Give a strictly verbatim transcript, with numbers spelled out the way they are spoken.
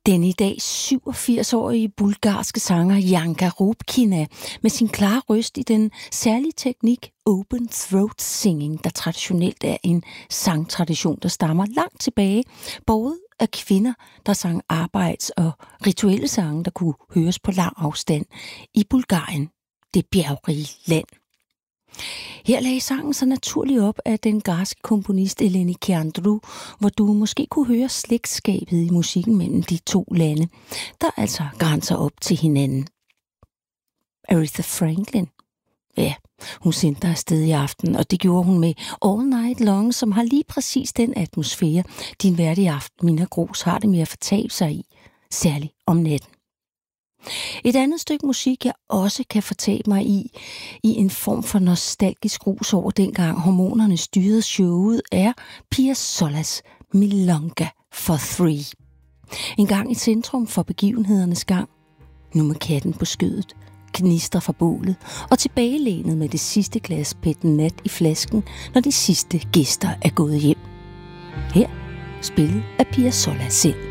Den i dag syvogfirs-årige bulgarske sanger Janka Rubkina med sin klare røst i den særlige teknik open throat singing, der traditionelt er en sangtradition, der stammer langt tilbage, både af kvinder, der sang arbejds- og rituelle sange, der kunne høres på lang afstand i Bulgarien, det bjergrige land. Her lagde sangen så naturligt op af den græske komponist Eleni Keandrou, hvor du måske kunne høre slægtskabet i musikken mellem de to lande, der altså grænser op til hinanden. Aretha Franklin, ja, hun sendte dig afsted i aften, og det gjorde hun med All Night Long, som har lige præcis den atmosfære, din vært i aften, Minna Grooss, har det med at fortabe sig i, særligt om natten. Et andet stykke musik, jeg også kan fortabe mig i, i en form for nostalgisk rus over dengang hormonerne styrede showet, er Piazzolas Milonga for Three. En gang i centrum for begivenhedernes gang, nu med katten på skødet, gnister fra bålet og tilbagelænet med det sidste glas Petit Nat i flasken, når de sidste gæster er gået hjem. Her spillet af Piazzolla selv.